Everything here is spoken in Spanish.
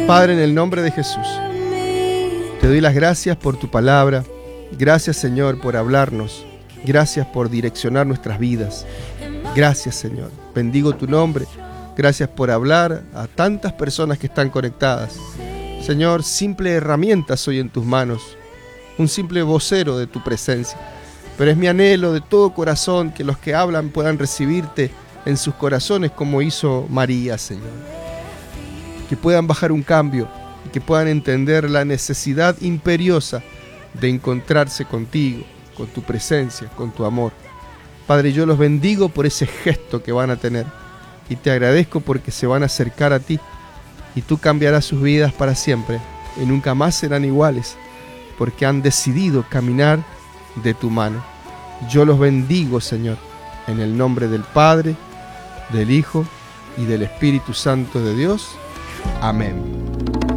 Padre, en el nombre de Jesús, te doy las gracias por tu palabra. Gracias, Señor, por hablarnos. Gracias por direccionar nuestras vidas. Gracias, Señor. Bendigo tu nombre. Gracias por hablar a tantas personas que están conectadas. Señor, simple herramienta soy en tus manos, un simple vocero de tu presencia. Pero es mi anhelo de todo corazón que los que hablan puedan recibirte en sus corazones como hizo María, Señor. Que puedan bajar un cambio y que puedan entender la necesidad imperiosa de encontrarse contigo, con tu presencia, con tu amor. Padre, yo los bendigo por ese gesto que van a tener y te agradezco porque se van a acercar a ti y tú cambiarás sus vidas para siempre y nunca más serán iguales porque han decidido caminar de tu mano. Yo los bendigo, Señor, en el nombre del Padre, del Hijo y del Espíritu Santo de Dios. Amén.